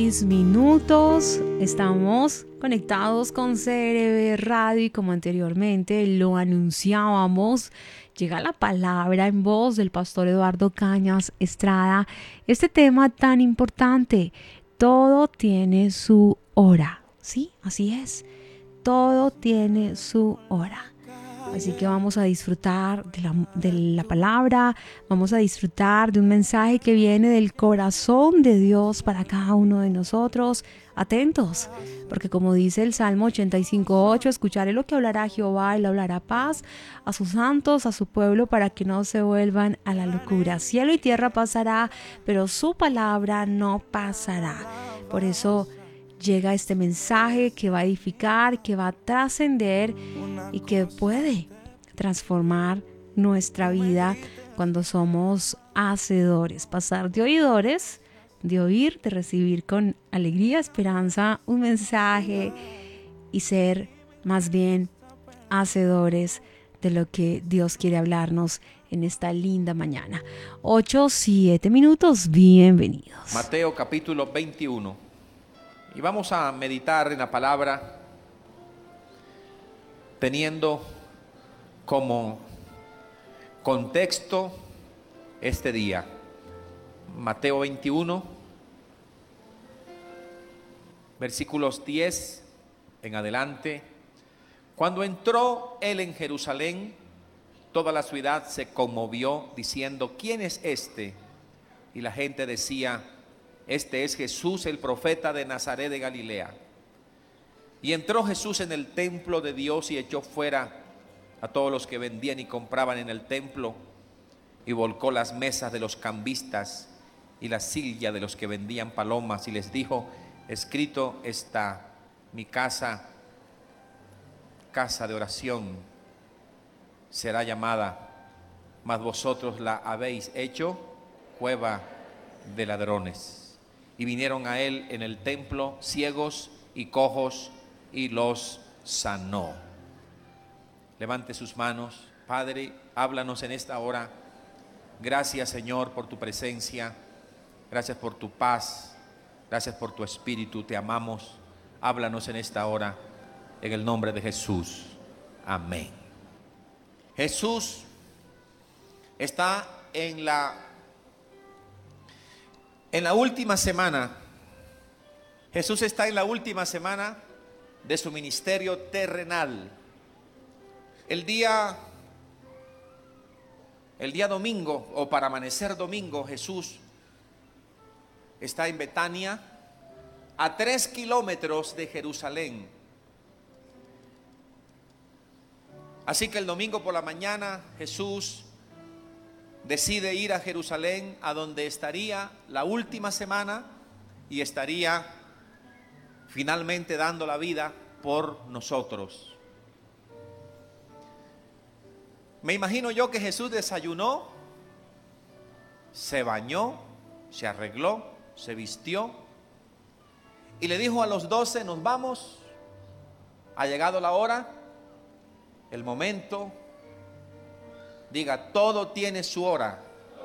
Minutos, estamos conectados con CRB Radio y como anteriormente lo anunciábamos, llega la palabra en voz del pastor Eduardo Cañas Estrada. Este tema tan importante, todo tiene su hora, ¿sí? Así es, todo tiene su hora. Así que vamos a disfrutar de la palabra, vamos a disfrutar de un mensaje que viene del corazón de Dios para cada uno de nosotros. Atentos, porque como dice el Salmo 85:8, escucharé lo que hablará Jehová y le hablará paz a sus santos, a su pueblo, para que no se vuelvan a la locura. Cielo y tierra pasará, pero su palabra no pasará. Por eso llega este mensaje que va a edificar, que va a trascender y que puede transformar nuestra vida cuando somos hacedores, pasar de oidores, de oír, de recibir con alegría, esperanza un mensaje y ser más bien hacedores de lo que Dios quiere hablarnos en esta linda mañana. 8-7 minutos, bienvenidos. Mateo capítulo 21. Y vamos a meditar en la palabra teniendo como contexto este día. Mateo 21, versículos 10 en adelante. Cuando entró él en Jerusalén, toda la ciudad se conmovió diciendo: ¿quién es este? Y la gente decía: este es Jesús, el profeta de Nazaret de Galilea. Y entró Jesús en el templo de Dios y echó fuera a todos los que vendían y compraban en el templo, y volcó las mesas de los cambistas y la silla de los que vendían palomas, y les dijo: escrito está: mi casa, casa de oración será llamada, mas vosotros la habéis hecho cueva de ladrones. Y vinieron a él en el templo ciegos y cojos, y los sanó. Levante sus manos. Padre, háblanos en esta hora. Gracias, Señor, por tu presencia. Gracias por tu paz. Gracias por tu espíritu. Te amamos. Háblanos en esta hora, en el nombre de Jesús. Amén. Jesús está en la última semana. Jesús está en la última semana de su ministerio terrenal. El día domingo, o para amanecer domingo, Jesús está en Betania, a 3 kilómetros de Jerusalén. Así que el domingo por la mañana Jesús decide ir a Jerusalén, a donde estaría la última semana y estaría finalmente dando la vida por nosotros. Me imagino yo que Jesús desayunó, se bañó, se arregló, se vistió y le dijo a los 12: nos vamos, ha llegado la hora, el momento. Diga: todo tiene su hora.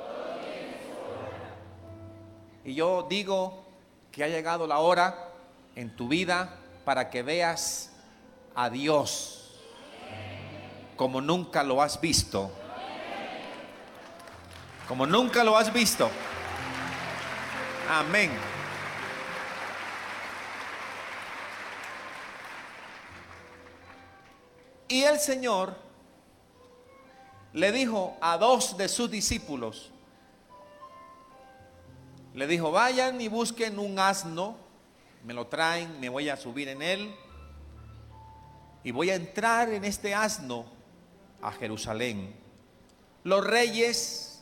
Y yo digo que ha llegado la hora en tu vida para que veas a Dios como nunca lo has visto. Como nunca lo has visto. Amén. Y el Señor le dijo a 2 de sus discípulos, le dijo: vayan y busquen un asno, me lo traen, me voy a subir en él y voy a entrar en este asno a Jerusalén. Los reyes,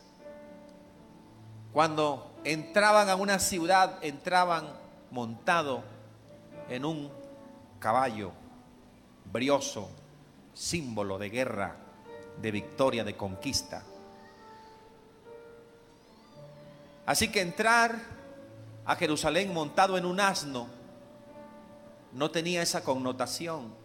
cuando entraban a una ciudad, entraban montado en un caballo brioso, símbolo de guerra, de victoria, de conquista. Así que entrar a Jerusalén montado en un asno no tenía esa connotación.